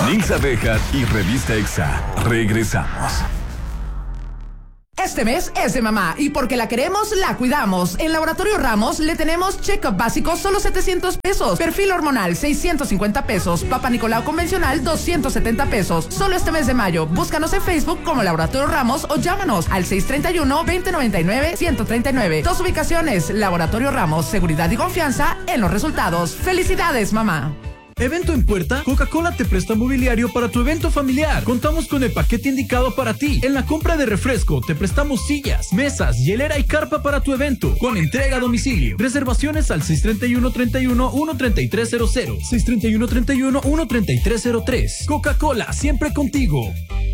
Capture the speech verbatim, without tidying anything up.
Nils Abejas y Revista Exa. Regresamos. Este mes es de mamá y porque la queremos, la cuidamos. En Laboratorio Ramos le tenemos check-up básico solo setecientos pesos, perfil hormonal seiscientos cincuenta pesos, Papa Nicolau convencional doscientos setenta pesos. Solo este mes de mayo. Búscanos en Facebook como Laboratorio Ramos o llámanos al seis tres uno, veinte noventa y nueve, ciento treinta y nueve. Dos ubicaciones. Laboratorio Ramos, seguridad y confianza en los resultados. ¡Felicidades, mamá! ¿Evento en puerta? Coca-Cola te presta mobiliario para tu evento familiar. Contamos con el paquete indicado para ti. En la compra de refresco te prestamos sillas, mesas, hielera y carpa para tu evento, con entrega a domicilio. Reservaciones al seis tres uno, treinta y uno, uno treinta y tres cero cero, seis tres uno, treinta y uno, uno treinta y tres cero tres. Coca-Cola, siempre contigo.